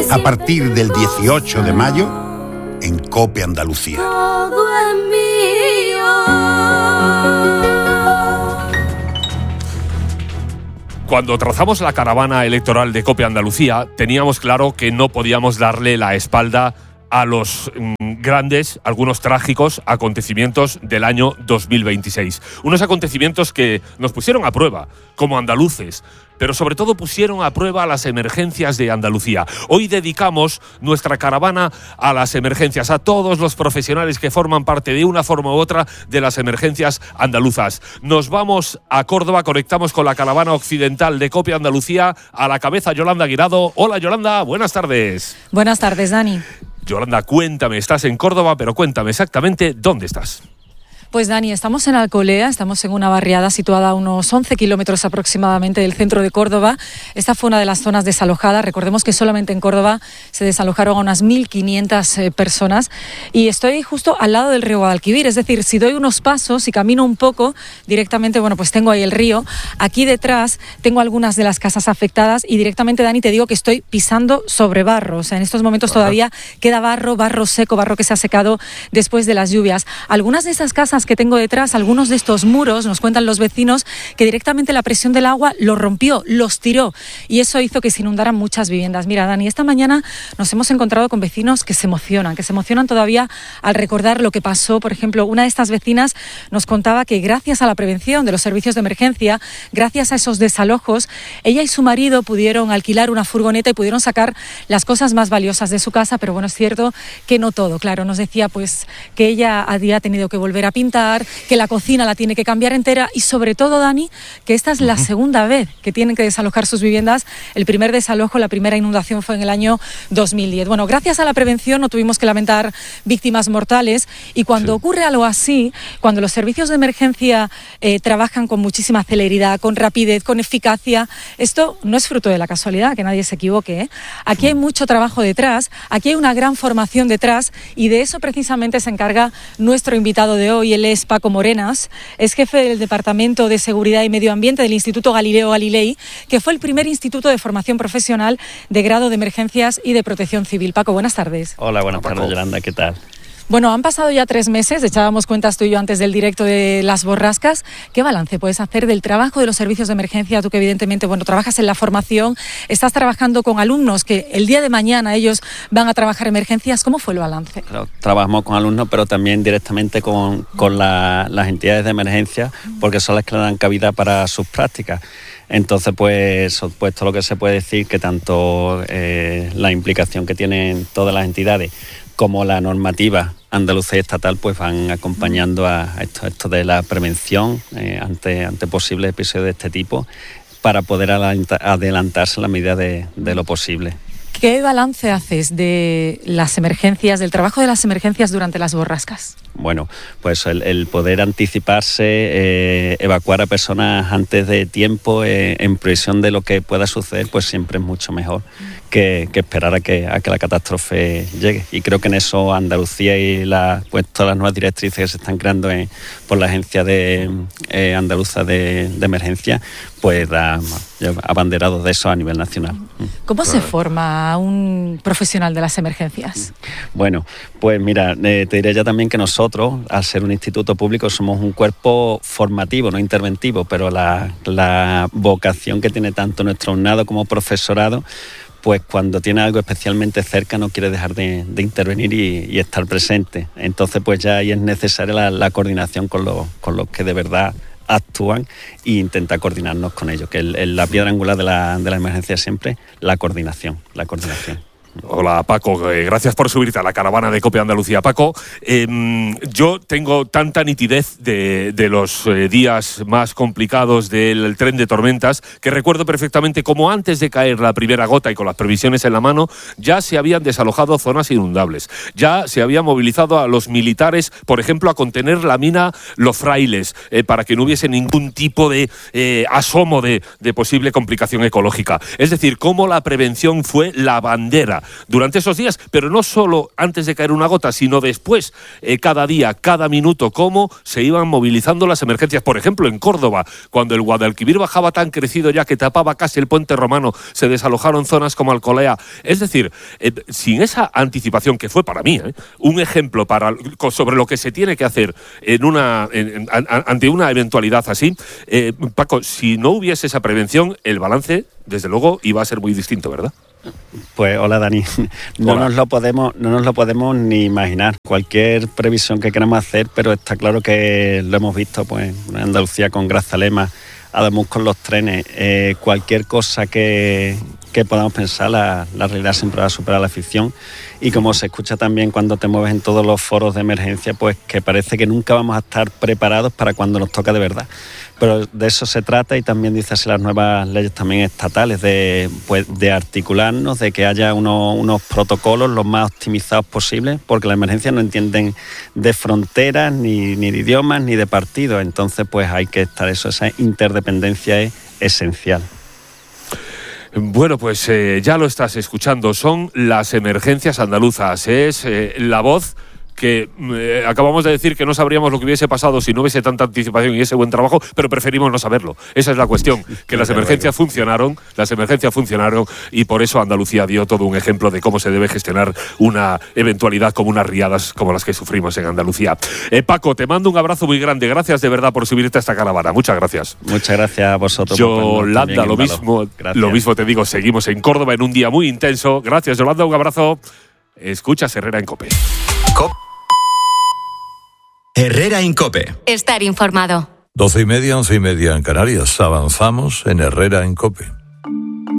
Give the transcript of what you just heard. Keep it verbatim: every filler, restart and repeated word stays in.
A partir del dieciocho de mayo, en COPE Andalucía. Todo es mío. Cuando trazamos la caravana electoral de COPE Andalucía, teníamos claro que no podíamos darle la espalda a los mm, grandes, algunos trágicos acontecimientos del año dos mil veintiséis. Unos acontecimientos que nos pusieron a prueba, como andaluces, pero sobre todo pusieron a prueba las emergencias de Andalucía. Hoy dedicamos nuestra caravana a las emergencias, a todos los profesionales que forman parte de una forma u otra de las emergencias andaluzas. Nos vamos a Córdoba, conectamos con la caravana occidental de COPE Andalucía, a la cabeza Yolanda Guirado. Hola Yolanda, buenas tardes. Buenas tardes, Dani. Yolanda, cuéntame, estás en Córdoba, pero cuéntame exactamente dónde estás. Pues Dani, estamos en Alcolea, estamos en una barriada situada a unos once kilómetros aproximadamente del centro de Córdoba. Esta fue una de las zonas desalojadas. Recordemos que solamente en Córdoba se desalojaron a unas mil quinientas eh, personas y estoy justo al lado del río Guadalquivir, es decir, si doy unos pasos y camino un poco directamente, bueno, pues tengo ahí el río. Aquí detrás tengo algunas de las casas afectadas y directamente, Dani, te digo que estoy pisando sobre barro. O sea, en estos momentos todavía queda barro, barro seco, barro que se ha secado después de las lluvias. Algunas de esas casas que tengo detrás, algunos de estos muros, nos cuentan los vecinos que directamente la presión del agua los rompió, los tiró y eso hizo que se inundaran muchas viviendas. Mira, Dani, esta mañana nos hemos encontrado con vecinos que se emocionan, que se emocionan todavía al recordar lo que pasó. Por ejemplo, una de estas vecinas nos contaba que gracias a la prevención de los servicios de emergencia, gracias a esos desalojos, ella y su marido pudieron alquilar una furgoneta y pudieron sacar las cosas más valiosas de su casa, pero bueno, es cierto que no todo. Claro, nos decía pues que ella había tenido que volver a pintar, que la cocina la tiene que cambiar entera y sobre todo, Dani, que esta es la segunda vez que tienen que desalojar sus viviendas. El primer desalojo, la primera inundación fue en el año dos mil diez. Bueno, gracias a la prevención no tuvimos que lamentar víctimas mortales y cuando sí. ocurre algo así, cuando los servicios de emergencia eh, trabajan con muchísima celeridad, con rapidez, con eficacia, esto no es fruto de la casualidad, que nadie se equivoque, ¿eh? Aquí hay mucho trabajo detrás, aquí hay una gran formación detrás y de eso precisamente se encarga nuestro invitado de hoy. Él es Paco Morenas, es jefe del Departamento de Seguridad y Medio Ambiente del Instituto Galileo Galilei, que fue el primer instituto de formación profesional de grado de emergencias y de protección civil. Paco, buenas tardes. Hola, buenas tardes, Yolanda, ¿qué tal? Bueno, han pasado ya tres meses, echábamos cuentas tú y yo antes del directo de las borrascas. ¿Qué balance puedes hacer del trabajo de los servicios de emergencia? Tú que evidentemente, bueno, trabajas en la formación, estás trabajando con alumnos que el día de mañana ellos van a trabajar emergencias. ¿Cómo fue el balance? Claro, trabajamos con alumnos, pero también directamente con, con la, las entidades de emergencia, porque son las que le dan cabida para sus prácticas. Entonces, pues, pues todo lo que se puede decir, que tanto eh, la implicación que tienen todas las entidades como la normativa andaluza y estatal pues van acompañando a esto, esto de la prevención eh, ante, ante posibles episodios de este tipo para poder adelantarse en la medida de, de lo posible. ¿Qué balance haces de las emergencias, del trabajo de las emergencias durante las borrascas? Bueno, pues el, el poder anticiparse, eh, evacuar a personas antes de tiempo, eh, en previsión de lo que pueda suceder, pues siempre es mucho mejor que, que esperar a que, a que la catástrofe llegue. Y creo que en eso Andalucía y la, pues todas las nuevas directrices que se están creando en, por la Agencia de, eh, Andaluza de, de Emergencia, pues da abanderados de eso a nivel nacional. ¿Cómo se forma un profesional de las emergencias? Bueno, pues mira, eh, te diré ya también que nosotros, al ser un instituto público, somos un cuerpo formativo, no interventivo, pero la, la vocación que tiene tanto nuestro alumnado como profesorado, pues cuando tiene algo especialmente cerca no quiere dejar de, de intervenir y, y estar presente. Entonces pues ya ahí es necesaria la, la coordinación con los, con los que de verdad actúan e intenta coordinarnos con ellos, que el, el, la piedra angular de la, de la emergencia es siempre la coordinación, la coordinación. Hola Paco, eh, gracias por subirte a la caravana de COPE Andalucía. Paco, eh, yo tengo tanta nitidez de, de los eh, días más complicados del tren de tormentas que recuerdo perfectamente cómo antes de caer la primera gota y con las previsiones en la mano ya se habían desalojado zonas inundables, ya se había movilizado a los militares, por ejemplo, a contener la mina Los Frailes, eh, para que no hubiese ningún tipo de eh, asomo de, de posible complicación ecológica. Es decir, cómo la prevención fue la bandera durante esos días, pero no solo antes de caer una gota, sino después, eh, cada día, cada minuto, cómo se iban movilizando las emergencias. Por ejemplo, en Córdoba, cuando el Guadalquivir bajaba tan crecido ya que tapaba casi el puente romano, se desalojaron zonas como Alcolea. Es decir, eh, sin esa anticipación, que fue para mí eh, un ejemplo para, sobre lo que se tiene que hacer en una, en, en, ante una eventualidad así, eh, Paco, si no hubiese esa prevención, el balance, desde luego, iba a ser muy distinto, ¿verdad? Pues hola Dani, no Hola. nos lo podemos, no nos lo podemos ni imaginar. Cualquier previsión que queramos hacer, pero está claro que lo hemos visto, pues en Andalucía con Grazalema, además con los trenes, eh, cualquier cosa que, que podamos pensar, la, la realidad siempre va a superar la ficción. Y como se escucha también cuando te mueves en todos los foros de emergencia, pues que parece que nunca vamos a estar preparados para cuando nos toca de verdad. Pero de eso se trata, y también dice así las nuevas leyes también estatales, de, pues, de articularnos, de que haya unos, unos protocolos los más optimizados posibles, porque las emergencias no entienden de fronteras, ni, ni de idiomas, ni de partidos. Entonces, pues hay que estar eso, esa interdependencia es esencial. Bueno, pues eh, ya lo estás escuchando, son las emergencias andaluzas, es eh, la voz que eh, acabamos de decir que no sabríamos lo que hubiese pasado si no hubiese tanta anticipación y ese buen trabajo, pero preferimos no saberlo. Esa es la cuestión, que las emergencias funcionaron, las emergencias funcionaron y por eso Andalucía dio todo un ejemplo de cómo se debe gestionar una eventualidad como unas riadas como las que sufrimos en Andalucía. Eh, Paco, te mando un abrazo muy grande, gracias de verdad por subirte a esta caravana, muchas gracias. Muchas gracias a vosotros. Yolanda, lo mismo, lo mismo te digo, seguimos en Córdoba en un día muy intenso. Gracias, Yolanda, un abrazo. Escuchas Herrera en COPE. COPE. Herrera en COPE. Estar informado. Doce y media, once y media en Canarias. Avanzamos en Herrera en COPE.